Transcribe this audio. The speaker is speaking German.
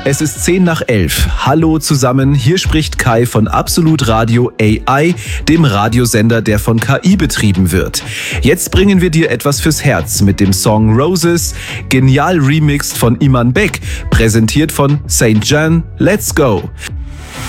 Es ist 10 nach 11. Hallo zusammen, hier spricht Kai von Absolut Radio AI, dem Radiosender, der von KI betrieben wird. Jetzt bringen wir dir etwas fürs Herz mit dem Song Roses, genial remixed von Iman Beck, präsentiert von St. John. Let's go!